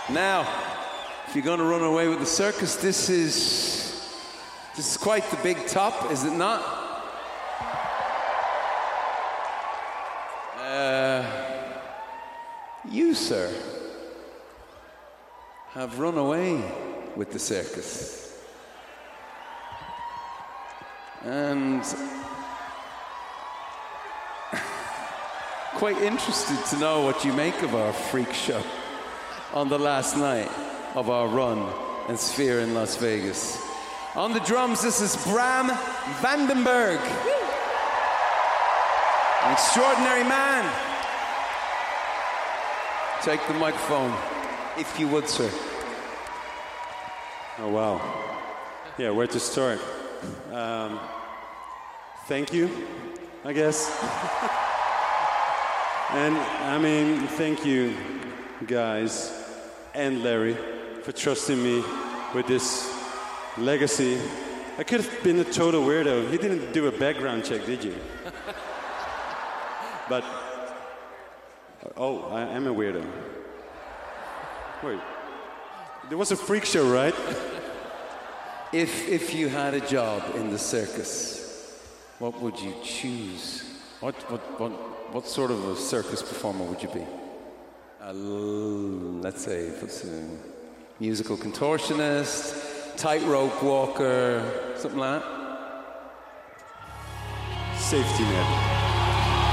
Now, if you're going to run away with the circus, this is quite the big top, is it not? You, sir, have run away with the circus. And quite interested to know what you make of our freak show on the last night of our run in Sphere in Las Vegas. On the drums, this is Bram Vandenberg. An extraordinary man. Take the microphone, if you would, sir. Oh, wow. Yeah, where to start? Thank you, I guess. And, I mean, thank you, guys, and Larry, for trusting me with this legacy. I could have been a total weirdo. You didn't do a background check, did you? But, oh, I am a weirdo. Wait, there was a freak show, right? If you had a job in the circus, what would you choose? What sort of a circus performer would you be? Let's say, musical contortionist, tightrope walker, something like that? Safety net.